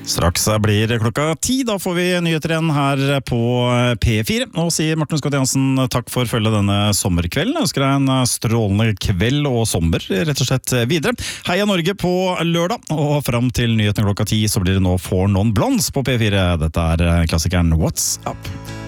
Straks blir klokka 10, da får vi nyheter igjen her på P4. Nå sier Morten Scott Jansen takk for følge denne sommerkvelden. Jeg ønsker deg en strålende kveld og sommer, rett og slett videre. Heia Norge på lørdag, og frem til nyheten klokka 10 så blir det nå For Non Blondes på P4. Dette er klassikeren What's Up?